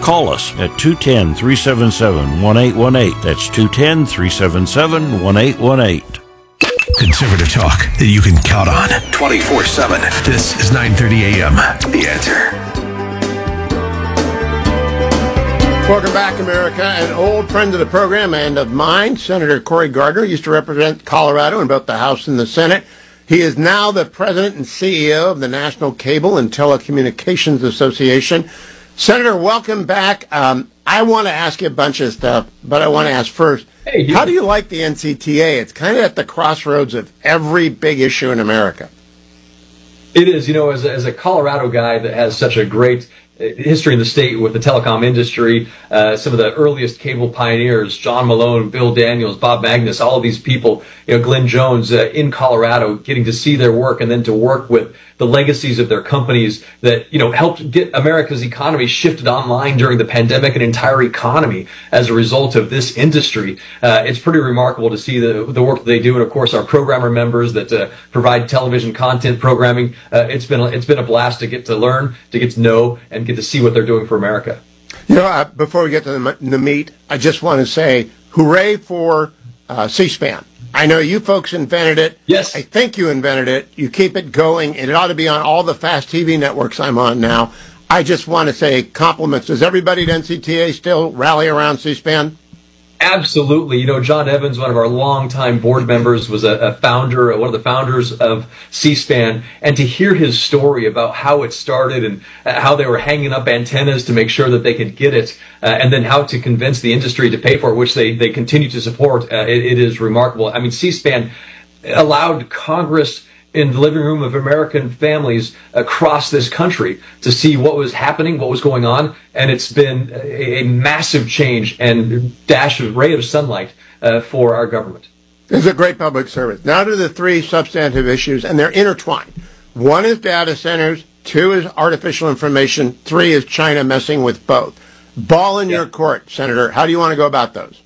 call us at 210-377-1818. That's 210-377-1818. Conservative talk that you can count on 24/7. This is 9:30 a.m. The Answer. Welcome back, America. An old friend of the program and of mine, Senator Cory Gardner, used to represent Colorado in both the House and the Senate. He is now the president and CEO of the National Cable and Telecommunications Association. Senator, welcome back. I want to ask you a bunch of stuff, but I want to ask first, how do you like the NCTA? It's kind of at the crossroads of every big issue in America. It is, as a Colorado guy that has such a great history in the state with the telecom industry, some of the earliest cable pioneers, John Malone, Bill Daniels, Bob Magnus, all of these people, Glenn Jones in Colorado, getting to see their work and then to work with the legacies of their companies that, helped get America's economy shifted online during the pandemic, an entire economy as a result of this industry. It's pretty remarkable to see the work that they do. And of course, our programmer members that provide television content programming. It's been a blast to get to learn, to get to know, and get to see what they're doing for America. Before we get to the meat, I just want to say hooray for C-SPAN. I know you folks invented it. Yes. I think you invented it. You keep it going, and it ought to be on all the fast TV networks I'm on now. I just want to say compliments. Does everybody at NCTA still rally around C-SPAN? Absolutely. John Evans, one of our longtime board members, was one of the founders of C-SPAN. And to hear his story about how it started and how they were hanging up antennas to make sure that they could get it, and then how to convince the industry to pay for it, which they continue to support, it is remarkable. I mean, C-SPAN allowed Congress in the living room of American families across this country to see what was happening, what was going on, and it's been a massive change and ray of sunlight for our government. It's a great public service. Now to the three substantive issues, and they're intertwined. One is data centers, two is artificial information, three is China messing with both. Ball in your court, Senator. How do you want to go about those?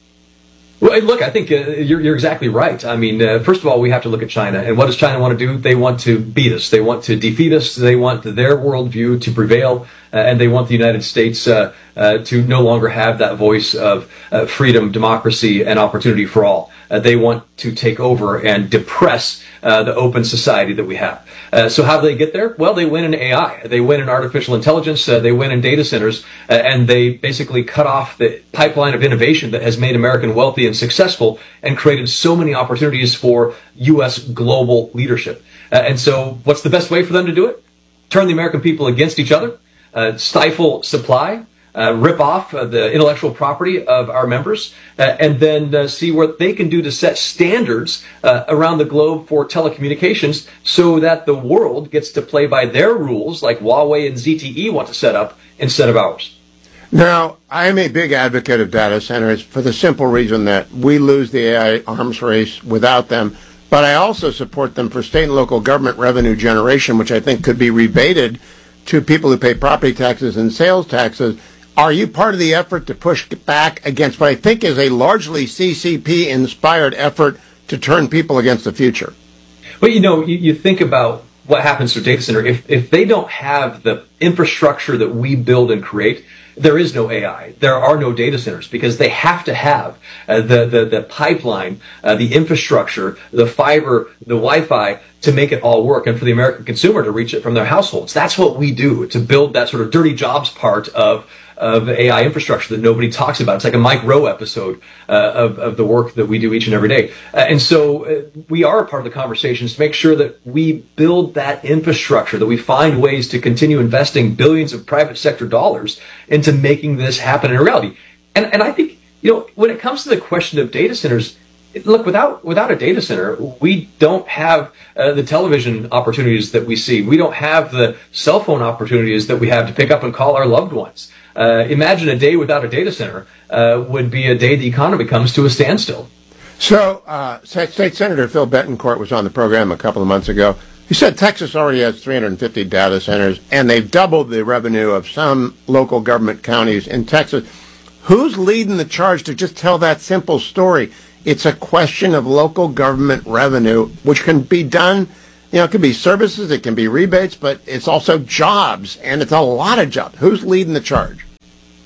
Well, look, I think you're exactly right. I mean, first of all, we have to look at China. And what does China want to do? They want to beat us. They want to defeat us. They want their worldview to prevail. And they want the United States to no longer have that voice of freedom, democracy, and opportunity for all. They want to take over and depress the open society that we have. So how do they get there? Well, they win in AI. They win in artificial intelligence. They win in data centers. And they basically cut off the pipeline of innovation that has made America wealthy and successful and created so many opportunities for U.S. global leadership. And so what's the best way for them to do it? Turn the American people against each other, stifle supply, rip off the intellectual property of our members, and then see what they can do to set standards around the globe for telecommunications so that the world gets to play by their rules like Huawei and ZTE want to set up instead of ours. Now, I'm a big advocate of data centers for the simple reason that we lose the AI arms race without them, but I also support them for state and local government revenue generation, which I think could be rebated to people who pay property taxes and sales taxes. Are you part of the effort to push back against what I think is a largely CCP-inspired effort to turn people against the future? Well, you think about what happens to a data center. If they don't have the infrastructure that we build and create, there is no AI. There are no data centers because they have to have the pipeline, the infrastructure, the fiber, the Wi-Fi to make it all work and for the American consumer to reach it from their households. That's what we do to build that sort of dirty jobs part of AI infrastructure that nobody talks about. It's like a Mike Rowe episode of the work that we do each and every day. And so we are a part of the conversations to make sure that we build that infrastructure, that we find ways to continue investing billions of private sector dollars into making this happen in reality. And I think, when it comes to the question of data centers, look, without a data center, we don't have the television opportunities that we see. We don't have the cell phone opportunities that we have to pick up and call our loved ones. Imagine a day without a data center would be a day the economy comes to a standstill. So, State Senator Phil Bettencourt was on the program a couple of months ago. He said Texas already has 350 data centers, and they've doubled the revenue of some local government counties in Texas. Who's leading the charge to just tell that simple story? It's a question of local government revenue, which can be done, it can be services, it can be rebates, but it's also jobs, and it's a lot of jobs. Who's leading the charge?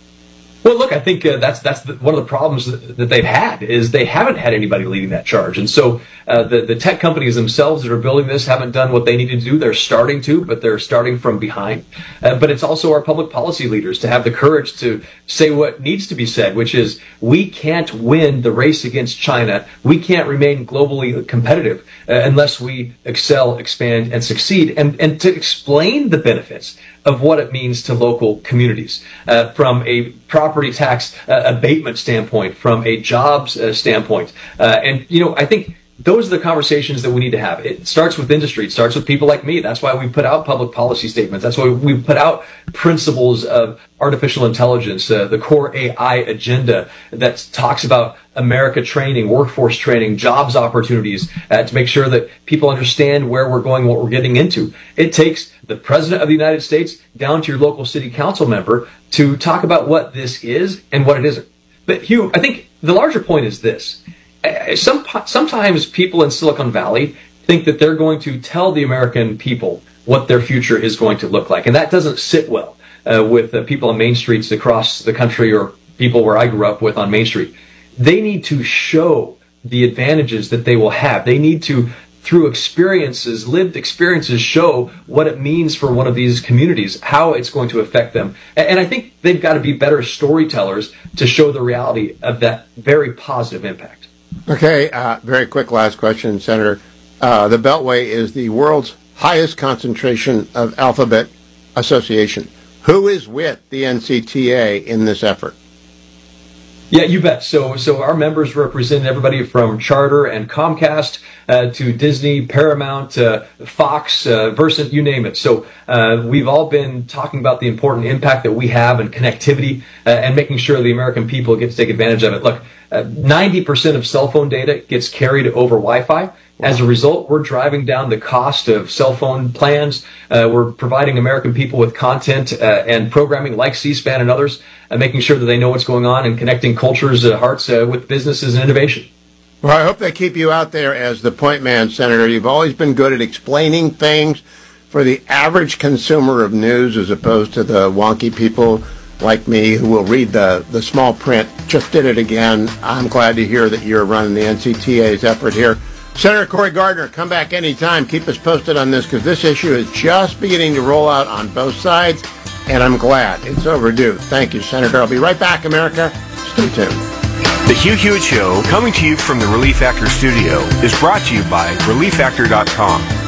think that's one of the problems that they've had is they haven't had anybody leading that charge. And so the tech companies themselves that are building this haven't done what they needed to do. They're starting to, but they're starting from behind. But it's also our public policy leaders to have the courage to say what needs to be said, which is we can't win the race against China. We can't remain globally competitive unless we excel, expand, and succeed. And to explain the benefits of what it means to local communities from a property tax abatement standpoint, from a jobs standpoint. And, I think those are the conversations that we need to have. It starts with industry. It starts with people like me. That's why we put out public policy statements. That's why we put out principles of artificial intelligence, the core AI agenda that talks about America training, workforce training, jobs opportunities to make sure that people understand where we're going, what we're getting into. It takes the President of the United States down to your local city council member to talk about what this is and what it isn't. But Hugh, I think the larger point is this. Sometimes people in Silicon Valley think that they're going to tell the American people what their future is going to look like. And that doesn't sit well with people on main streets across the country or people where I grew up with on Main Street. They need to show the advantages that they will have. They need to, through experiences, lived experiences, show what it means for one of these communities, how it's going to affect them. And I think they've got to be better storytellers to show the reality of that very positive impact. Okay, very quick last question, Senator. The Beltway is the world's highest concentration of alphabet association. Who is with the NCTA in this effort? Yeah, you bet. So our members represent everybody from Charter and Comcast to Disney, Paramount, Fox, Versant, you name it. So we've all been talking about the important impact that we have in connectivity and making sure the American people get to take advantage of it. Look, 90% of cell phone data gets carried over Wi-Fi. As a result, we're driving down the cost of cell phone plans. We're providing American people with content and programming like C-SPAN and others, making sure that they know what's going on and connecting cultures, hearts with businesses and innovation. Well, I hope they keep you out there as the point man, Senator. You've always been good at explaining things for the average consumer of news as opposed to the wonky people like me who will read the small print. Just did it again. I'm glad to hear that you're running the NCTA's effort here. Senator Cory Gardner, come back anytime. Keep us posted on this because this issue is just beginning to roll out on both sides, and I'm glad. It's overdue. Thank you, Senator. I'll be right back, America. Stay tuned. The Hugh Hewitt Show, coming to you from the Relief Factor studio, is brought to you by ReliefFactor.com.